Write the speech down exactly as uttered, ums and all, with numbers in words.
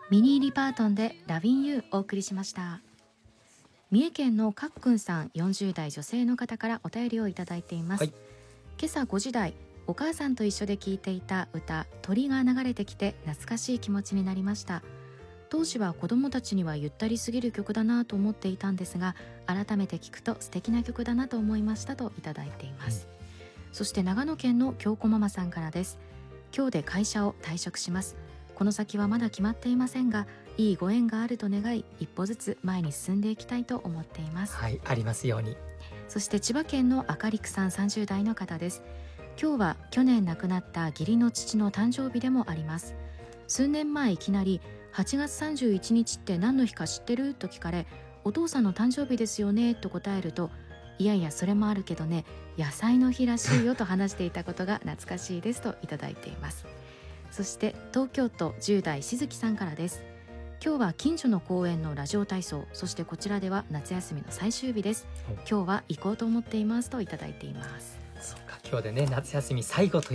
ミニー・リパートンでラビン・ユーお送りしました。三重県のかっくんさん、よんじゅう代女性の方からお便りをいただいています、はい、今朝ごじ台、お母さんと一緒で聴いていた歌鳥が流れてきて懐かしい気持ちになりました。当時は子どもたちにはゆったりすぎる曲だなと思っていたんですが、改めて聴くと素敵な曲だなと思いましたといただいています、うん、そして長野県の京子ママさんからです。今日で会社を退職します。この先はまだ決まっていませんが、いいご縁があると願い、一歩ずつ前に進んでいきたいと思っています。 はい、ありますように。 そして千葉県のあかりくさん、さんじゅう代の方です。今日は去年亡くなった義理の父の誕生日でもあります。数年前いきなりはちがつさんじゅういちにちって何の日か知ってると聞かれ、お父さんの誕生日ですよねと答えると、いやいやそれもあるけどね、野菜の日らしいよと話していたことが懐かしいですといただいていますそして東京都じゅう代しずきさんからです。今日は近所の公園のラジオ体操、そしてこちらでは夏休みの最終日です。今日は行こうと思っていますといただいています。 そうか、今日でね夏休み最後と